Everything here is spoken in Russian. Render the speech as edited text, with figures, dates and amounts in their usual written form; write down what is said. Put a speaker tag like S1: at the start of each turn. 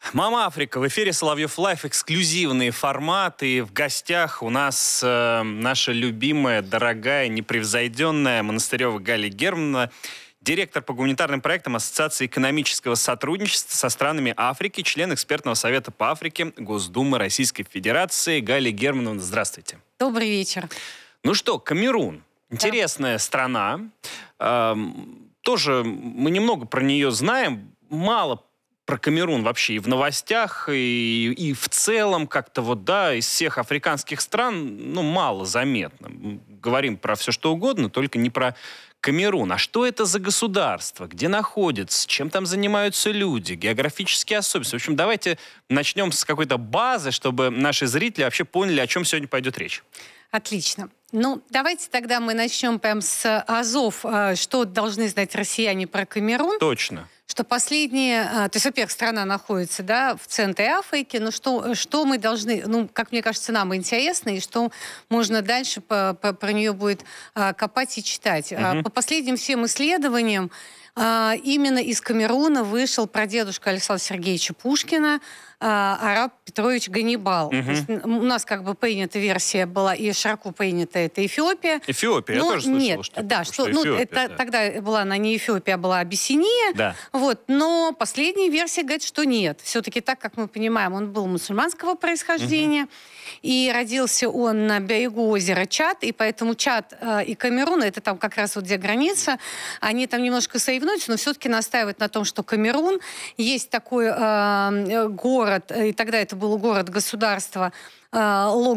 S1: Мама Африка. В эфире Соловьев Лайф. Эксклюзивные форматы. В гостях у нас наша любимая, дорогая, непревзойденная Монастырева Галия Германовна, директор по гуманитарным проектам Ассоциации экономического сотрудничества со странами Африки, член экспертного совета по Африке Госдумы Российской Федерации. Галия Германовна, здравствуйте.
S2: Добрый вечер.
S1: Ну что, Камерун. Интересная страна. Тоже мы немного про нее знаем. Мало про Камерун вообще и в новостях, и в целом как-то из всех африканских стран, мало заметно. Говорим про все что угодно, только не про Камерун. А что это за государство? Где находится? Чем там занимаются люди? Географические особенности? В общем, давайте начнем с какой-то базы, чтобы наши зрители вообще поняли, о чем сегодня пойдет речь.
S2: Отлично. Давайте тогда мы начнем прямо с азов, что должны знать россияне про Камерун.
S1: Точно.
S2: Что последние... То есть, во-первых, страна находится, в центре Африки, но что мы должны... как мне кажется, нам интересно, и что можно дальше про нее будет копать и читать. По последним всем исследованиям, именно из Камеруна вышел прадедушка Александра Сергеевича Пушкина, Арап Петрович Ганнибал. У нас принята версия была, и широко принята, это Эфиопия.
S1: Эфиопия, я тоже слышал, что Эфиопия.
S2: Тогда была она не Эфиопия, а была Абиссиния.
S1: Да.
S2: Но последняя версия говорит, что нет. Все-таки, так как мы понимаем, он был мусульманского происхождения, и родился он на берегу озера Чад, и поэтому Чад и Камерун, это там как раз где граница, они там немножко соревнуются, но все-таки настаивают на том, что Камерун, есть такой город, и тогда это был город-государство,